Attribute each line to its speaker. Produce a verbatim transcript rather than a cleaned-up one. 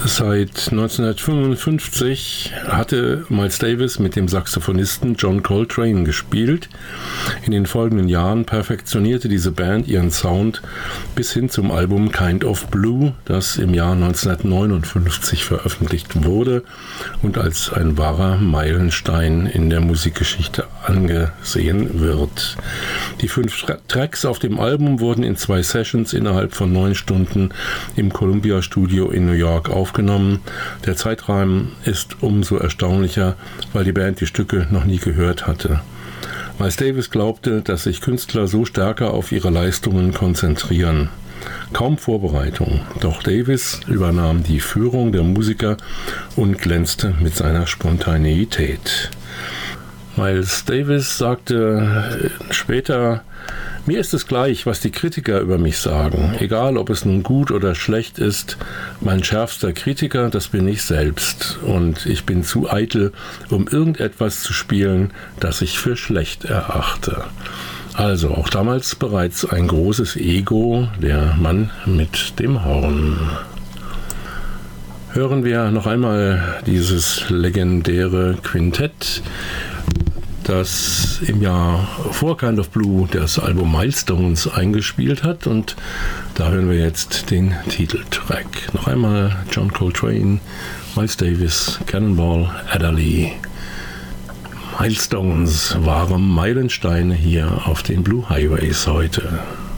Speaker 1: Seit neunzehnhundertfünfundfünfzig hatte Miles Davis mit dem Saxophonisten John Coltrane gespielt. In den folgenden Jahren perfektionierte diese Band ihren Sound bis hin zum Album Kind of Blue, das im Jahr neunzehnhundertneunundfünfzig veröffentlicht wurde und als ein wahrer Meilenstein in der Musikgeschichte angesehen wird. Die fünf Tracks auf dem Album wurden in zwei Sessions innerhalb von neun Stunden im Columbia Studio in New York aufgenommen. Der Zeitrahmen ist umso erstaunlicher, weil die Band die Stücke noch nie gehört hatte. Miles Davis glaubte, dass sich Künstler so stärker auf ihre Leistungen konzentrieren. Kaum Vorbereitung, doch Davis übernahm die Führung der Musiker und glänzte mit seiner Spontaneität. Miles Davis sagte später: Mir ist es gleich, was die Kritiker über mich sagen. Egal, ob es nun gut oder schlecht ist, mein schärfster Kritiker, das bin ich selbst. Und ich bin zu eitel, um irgendetwas zu spielen, das ich für schlecht erachte. Also auch damals bereits ein großes Ego, der Mann mit dem Horn. Hören wir noch einmal dieses legendäre Quintett, das im Jahr vor Kind of Blue das Album Milestones eingespielt hat, und da hören wir jetzt den Titeltrack. Noch einmal John Coltrane, Miles Davis, Cannonball Adderley. Milestones waren Meilensteine hier auf den Blue Highways heute.